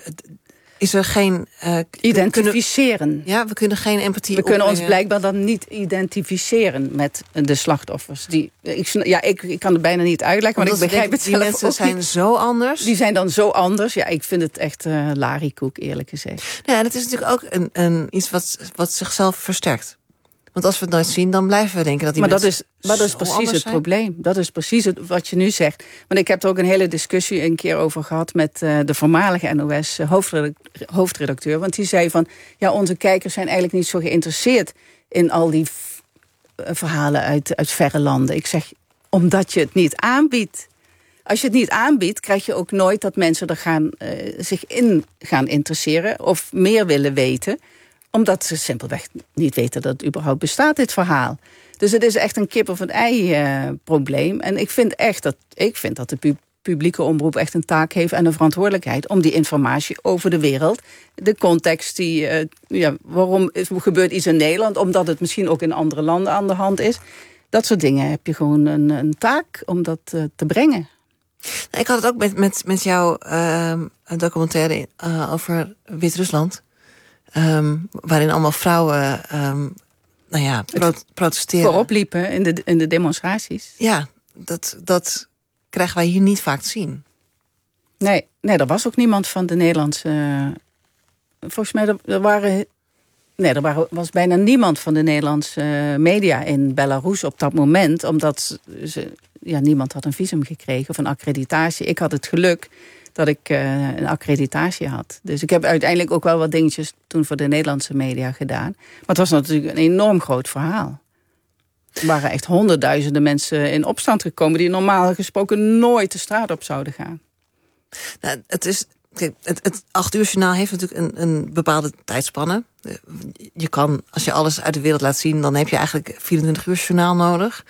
Is er geen... Uh, identificeren. Kunnen, ja, we kunnen geen empathie We kunnen opbrengen. ons blijkbaar dan niet identificeren met de slachtoffers. Die, ik, ja, ik, ik kan het bijna niet uitleggen, maar ik begrijp het zelf ook. Die mensen zijn niet. zo anders. Die zijn dan zo anders. Ja, ik vind het echt uh, lariekoek, eerlijk gezegd. Ja, en het is natuurlijk ook een, een, iets wat, wat zichzelf versterkt. Want als we het nooit zien, dan blijven we denken dat die maar mensen dat is, maar dat is precies het zijn. probleem. Dat is precies het, wat je nu zegt. Want ik heb er ook een hele discussie een keer over gehad met uh, de voormalige N O S hoofdredacteur, hoofdredacteur. Want die zei van, ja, onze kijkers zijn eigenlijk niet zo geïnteresseerd in al die f- verhalen uit, uit verre landen. Ik zeg, omdat je het niet aanbiedt. Als je het niet aanbiedt, krijg je ook nooit dat mensen er gaan, uh, zich in gaan interesseren of meer willen weten, omdat ze simpelweg niet weten dat het überhaupt bestaat, dit verhaal. Dus het is echt een kip of een ei uh, probleem. En ik vind echt dat, ik vind dat de pu- publieke omroep echt een taak heeft en een verantwoordelijkheid om die informatie over de wereld, de context die, uh, ja, waarom is, gebeurt iets in Nederland, omdat het misschien ook in andere landen aan de hand is. Dat soort dingen heb je gewoon een, een taak om dat uh, te brengen. Ik had het ook met, met, met jouw uh, documentaire uh, over Wit-Rusland. Um, waarin allemaal vrouwen um, nou ja, pro- protesteren. Voorop liepen in de, in de demonstraties. Ja, dat, dat krijgen wij hier niet vaak te zien. Nee, nee, er was ook niemand van de Nederlandse... Uh, volgens mij, er, er waren... Nee, er waren, was bijna niemand van de Nederlandse uh, media in Belarus op dat moment. Omdat ze, ja, niemand had een visum gekregen of een accreditatie. Ik had het geluk dat ik uh, een accreditatie had. Dus ik heb uiteindelijk ook wel wat dingetjes toen voor de Nederlandse media gedaan. Maar het was natuurlijk een enorm groot verhaal. Er waren echt honderdduizenden mensen in opstand gekomen die normaal gesproken nooit de straat op zouden gaan. Nou, het is... Het, het acht uur journaal heeft natuurlijk een, een bepaalde tijdspanne. Je kan, als je alles uit de wereld laat zien, dan heb je eigenlijk vierentwintig uur journaal nodig.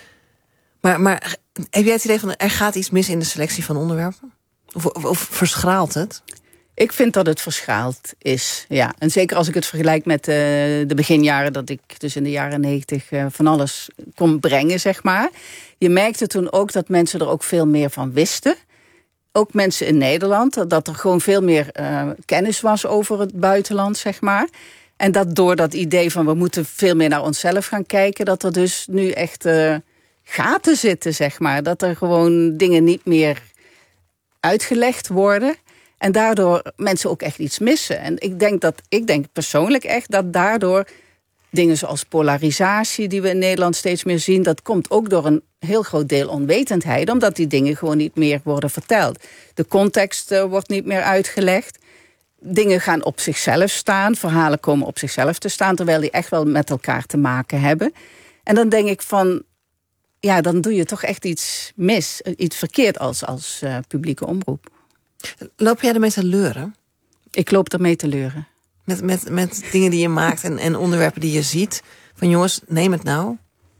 Maar, maar heb jij het idee van, er gaat iets mis in de selectie van onderwerpen? Of, of, of verschraalt het? Ik vind dat het verschaald is, ja. En zeker als ik het vergelijk met uh, de beginjaren, dat ik dus in de jaren negentig uh, van alles kon brengen, zeg maar. Je merkte toen ook dat mensen er ook veel meer van wisten. Ook mensen in Nederland, dat er gewoon veel meer uh, kennis was over het buitenland, zeg maar. En dat door dat idee van we moeten veel meer naar onszelf gaan kijken, dat er dus nu echt uh, gaten zitten, zeg maar. Dat er gewoon dingen niet meer uitgelegd worden. En daardoor mensen ook echt iets missen. En ik denk, dat, ik denk persoonlijk echt dat daardoor dingen zoals polarisatie, die we in Nederland steeds meer zien, dat komt ook door een heel groot deel onwetendheid, omdat die dingen gewoon niet meer worden verteld. De context uh, wordt niet meer uitgelegd. Dingen gaan op zichzelf staan, verhalen komen op zichzelf te staan, terwijl die echt wel met elkaar te maken hebben. En dan denk ik van, ja, dan doe je toch echt iets mis, iets verkeerd als, als uh, publieke omroep. Loop jij ermee te leuren? Ik loop ermee te leuren. Met, met, met dingen die je maakt en, en onderwerpen die je ziet. Van jongens, neem het nou.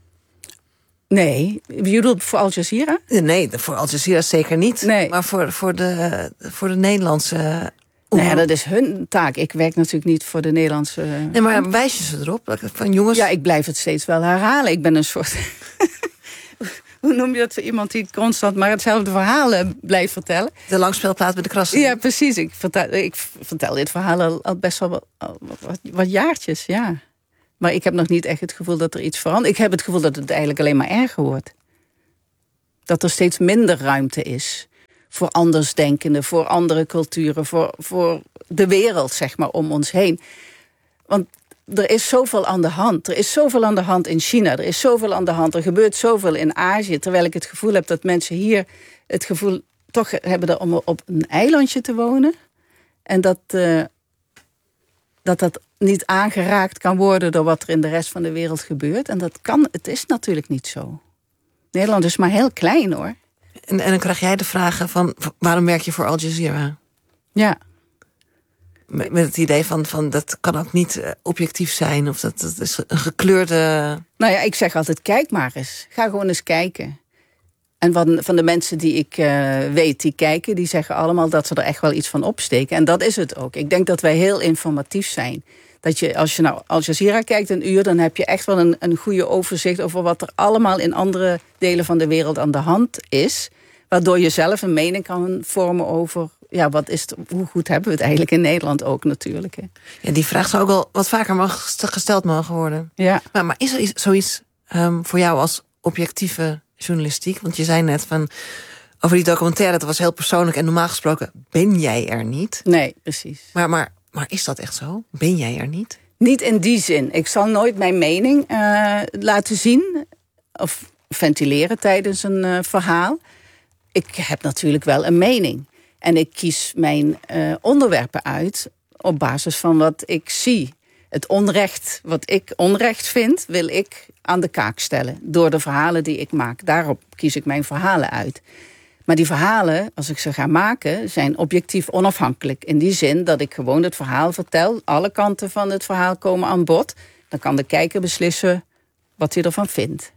Nee, je bedoelt voor Al Jazeera? Nee, voor Al Jazeera zeker niet. Nee. Maar voor, voor, de, voor de Nederlandse... Nou ja, dat is hun taak. Ik werk natuurlijk niet voor de Nederlandse... Nee, maar wijs je ze erop? Van jongens... Ja, ik blijf het steeds wel herhalen. Ik ben een soort... Hoe noem je dat? Iemand die constant maar hetzelfde verhaal blijft vertellen. De langspeelplaat met de krassen. Ja, precies. Ik vertel, ik vertel dit verhaal al, al best wel wat, wat, wat jaartjes, ja. Maar ik heb nog niet echt het gevoel dat er iets verandert. Ik heb het gevoel dat het eigenlijk alleen maar erger wordt. Dat er steeds minder ruimte is voor andersdenkenden, voor andere culturen, voor, voor de wereld, zeg maar, om ons heen. Want er is zoveel aan de hand. Er is zoveel aan de hand in China. Er is zoveel aan de hand. Er gebeurt zoveel in Azië. Terwijl ik het gevoel heb dat mensen hier het gevoel toch hebben om op een eilandje te wonen. En dat, uh, dat dat niet aangeraakt kan worden door wat er in de rest van de wereld gebeurt. En dat kan, het is natuurlijk niet zo. Nederland is maar heel klein, hoor. En, en dan krijg jij de vragen van, waarom werk je voor Al Jazeera? Ja. Met, met het idee van, van, dat kan ook niet objectief zijn. Of dat, dat is een gekleurde... Nou ja, ik zeg altijd, kijk maar eens. Ga gewoon eens kijken. En van, van de mensen die ik uh, weet die kijken, die zeggen allemaal dat ze er echt wel iets van opsteken. En dat is het ook. Ik denk dat wij heel informatief zijn. Dat je, als je nou Al Jazeera kijkt een uur, dan heb je echt wel een, een goede overzicht over wat er allemaal in andere delen van de wereld aan de hand is. Waardoor je zelf een mening kan vormen over, ja, wat is het, hoe goed hebben we het eigenlijk in Nederland ook natuurlijk. Hè. Ja, die vraag zou ook wel wat vaker mag, gesteld mogen worden. Ja. Maar, maar is er zoiets um, voor jou als objectieve journalistiek? Want je zei net van, over die documentaire, dat was heel persoonlijk en normaal gesproken ben jij er niet. Nee, precies. Maar, maar, maar is dat echt zo? Ben jij er niet? Niet in die zin. Ik zal nooit mijn mening uh, laten zien of ventileren tijdens een uh, verhaal. Ik heb natuurlijk wel een mening. En ik kies mijn uh, onderwerpen uit op basis van wat ik zie. Het onrecht, wat ik onrecht vind, wil ik aan de kaak stellen. Door de verhalen die ik maak. Daarop kies ik mijn verhalen uit. Maar die verhalen, als ik ze ga maken, zijn objectief onafhankelijk. In die zin dat ik gewoon het verhaal vertel. Alle kanten van het verhaal komen aan bod. Dan kan de kijker beslissen wat hij ervan vindt.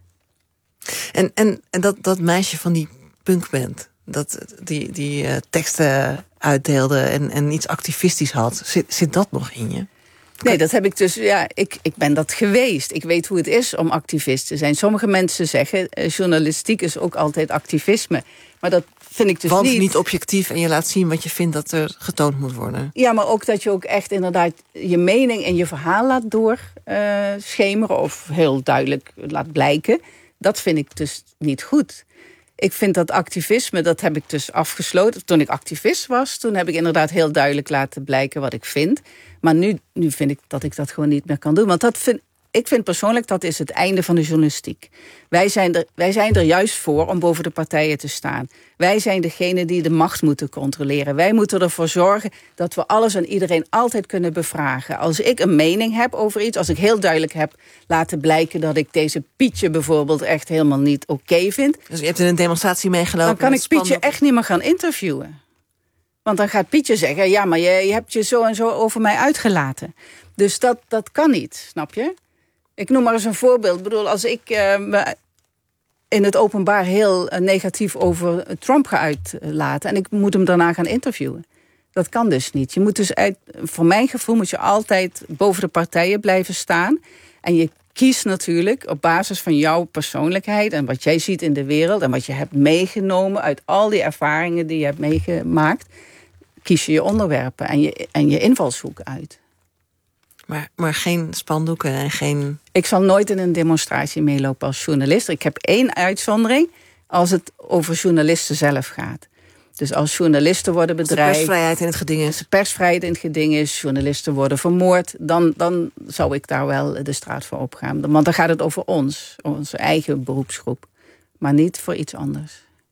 En, en, en dat, dat meisje van die punkband, dat die, die uh, teksten uitdeelde en, en iets activistisch had. Zit, zit dat nog in je? Nee, dat heb ik dus, ja, ik, ik ben dat geweest. Ik weet hoe het is om activist te zijn. Sommige mensen zeggen, eh, journalistiek is ook altijd activisme. Maar dat vind ik dus Want niet. Want niet objectief en je laat zien wat je vindt dat er getoond moet worden. Ja, maar ook dat je ook echt inderdaad je mening en je verhaal laat doorschemeren. Uh, of heel duidelijk laat blijken. Dat vind ik dus niet goed. Ik vind dat activisme, dat heb ik dus afgesloten. Toen ik activist was, toen heb ik inderdaad heel duidelijk laten blijken wat ik vind. Maar nu, nu vind ik dat ik dat gewoon niet meer kan doen. Want dat vind, ik vind persoonlijk, dat is het einde van de journalistiek. Wij zijn, er, wij zijn er juist voor om boven de partijen te staan. Wij zijn degene die de macht moeten controleren. Wij moeten ervoor zorgen dat we alles en iedereen altijd kunnen bevragen. Als ik een mening heb over iets, als ik heel duidelijk heb laten blijken dat ik deze Pietje bijvoorbeeld echt helemaal niet oké okay vind. Dus je hebt in een demonstratie meegelopen. Dan kan ik Pietje echt niet meer gaan interviewen. Want dan gaat Pietje zeggen, ja, maar je, je hebt je zo en zo over mij uitgelaten. Dus dat, dat kan niet, snap je? Ik noem maar eens een voorbeeld. Ik bedoel, als ik uh, me in het openbaar heel uh, negatief over Trump ga uitlaten en ik moet hem daarna gaan interviewen. Dat kan dus niet. Je moet dus uit, voor mijn gevoel moet je altijd boven de partijen blijven staan. En je kiest natuurlijk op basis van jouw persoonlijkheid en wat jij ziet in de wereld en wat je hebt meegenomen uit al die ervaringen die je hebt meegemaakt, kies je je onderwerpen en je, en je invalshoek uit. Maar, maar geen spandoeken en geen... Ik zal nooit in een demonstratie meelopen als journalist. Ik heb één uitzondering als het over journalisten zelf gaat. Dus als journalisten worden bedreigd... Als de persvrijheid in het geding is. Als de persvrijheid in het geding is, journalisten worden vermoord, dan, dan zou ik daar wel de straat voor opgaan. Want dan gaat het over ons, onze eigen beroepsgroep. Maar niet voor iets anders.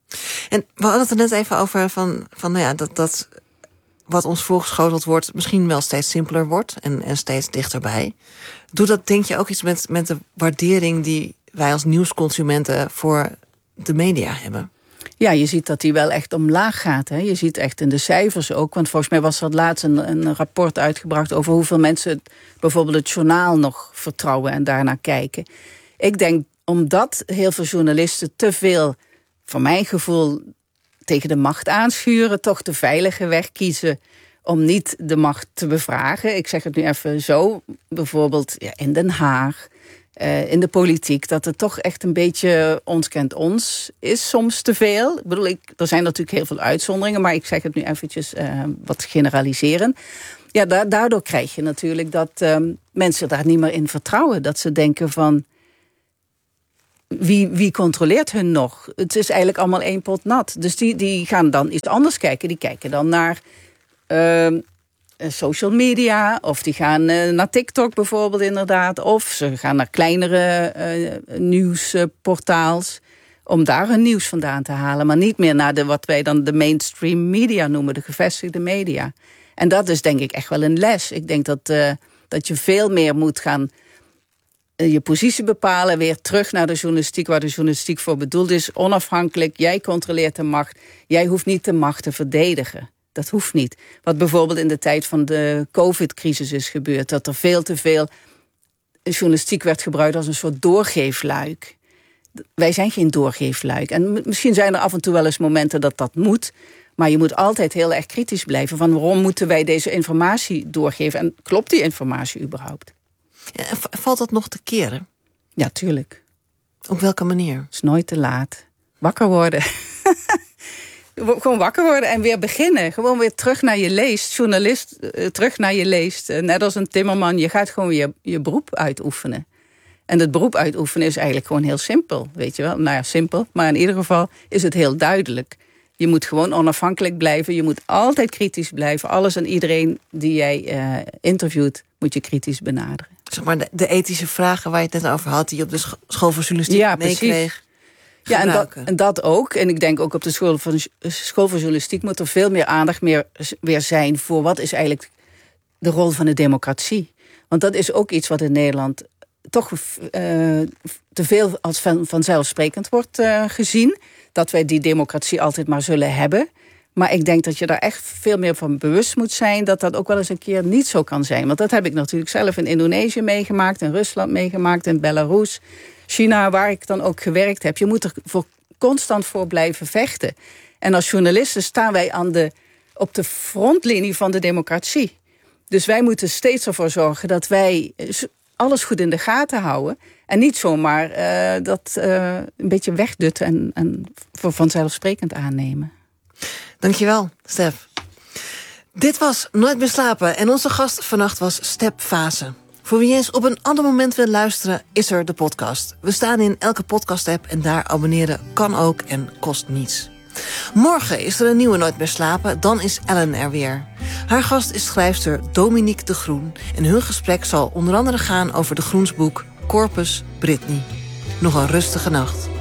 En we hadden het er net even over van, van nou ja, dat... dat wat ons voorgeschoteld wordt, misschien wel steeds simpeler wordt en, en steeds dichterbij. Doet dat, denk je, ook iets met, met de waardering die wij als nieuwsconsumenten voor de media hebben? Ja, je ziet dat die wel echt omlaag gaat. Hè. Je ziet echt in de cijfers ook. Want volgens mij was er laatst een, een rapport uitgebracht over hoeveel mensen het, bijvoorbeeld het journaal nog vertrouwen en daarnaar kijken. Ik denk omdat heel veel journalisten te veel, voor mijn gevoel, tegen de macht aanschuren, toch de veilige weg kiezen om niet de macht te bevragen. Ik zeg het nu even zo, bijvoorbeeld ja, in Den Haag, uh, in de politiek, dat het toch echt een beetje ons kent ons is soms te veel. Ik bedoel, ik, er zijn natuurlijk heel veel uitzonderingen, maar ik zeg het nu eventjes uh, wat generaliseren. Ja, da- daardoor krijg je natuurlijk dat uh, mensen daar niet meer in vertrouwen. Dat ze denken van, Wie, wie controleert hun nog? Het is eigenlijk allemaal één pot nat. Dus die, die gaan dan iets anders kijken. Die kijken dan naar uh, social media. Of die gaan uh, naar TikTok bijvoorbeeld inderdaad. Of ze gaan naar kleinere uh, nieuwsportaals. Om daar hun nieuws vandaan te halen. Maar niet meer naar de, wat wij dan de mainstream media noemen. De gevestigde media. En dat is denk ik echt wel een les. Ik denk dat, uh, dat je veel meer moet gaan je positie bepalen, weer terug naar de journalistiek waar de journalistiek voor bedoeld is. Onafhankelijk, jij controleert de macht. Jij hoeft niet de macht te verdedigen. Dat hoeft niet. Wat bijvoorbeeld in de tijd van de COVID-crisis is gebeurd. Dat er veel te veel journalistiek werd gebruikt als een soort doorgeefluik. Wij zijn geen doorgeefluik. En misschien zijn er af en toe wel eens momenten dat dat moet. Maar je moet altijd heel erg kritisch blijven. Van waarom moeten wij deze informatie doorgeven? En klopt die informatie überhaupt? Ja, valt dat nog te keren? Ja, tuurlijk. Op welke manier? Het is nooit te laat. Wakker worden. Gewoon wakker worden en weer beginnen. Gewoon weer terug naar je leest. Journalist, uh, terug naar je leest. Uh, net als een timmerman, je gaat gewoon je, je beroep uitoefenen. En het beroep uitoefenen is eigenlijk gewoon heel simpel. Weet je wel? Nou ja, simpel. Maar in ieder geval is het heel duidelijk. Je moet gewoon onafhankelijk blijven. Je moet altijd kritisch blijven. Alles en iedereen die jij uh, interviewt, moet je kritisch benaderen. Zeg maar de, de ethische vragen waar je het net over had, die je op de school voor journalistiek ja, meekreeg. Ja, en dat, en dat ook. En ik denk ook op de school, van, school voor journalistiek moet er veel meer aandacht meer, weer zijn voor wat is eigenlijk de rol van de democratie. Want dat is ook iets wat in Nederland toch uh, te veel als van, vanzelfsprekend wordt uh, gezien. Dat wij die democratie altijd maar zullen hebben. Maar ik denk dat je daar echt veel meer van bewust moet zijn dat dat ook wel eens een keer niet zo kan zijn. Want dat heb ik natuurlijk zelf in Indonesië meegemaakt, in Rusland meegemaakt, in Belarus, China, waar ik dan ook gewerkt heb. Je moet er voor, constant voor blijven vechten. En als journalisten staan wij aan de, op de frontlinie van de democratie. Dus wij moeten steeds ervoor zorgen dat wij alles goed in de gaten houden. En niet zomaar uh, dat uh, een beetje wegdutten en, en voor vanzelfsprekend aannemen. Dankjewel, Stef. Dit was Nooit meer slapen en onze gast vannacht was Step Fase. Voor wie eens op een ander moment wil luisteren, is er de podcast. We staan in elke podcast-app en daar abonneren kan ook en kost niets. Morgen is er een nieuwe Nooit meer slapen, dan is Ellen er weer. Haar gast is schrijfster Dominique de Groen en hun gesprek zal onder andere gaan over de Groens boek Corpus Britney. Nog een rustige nacht.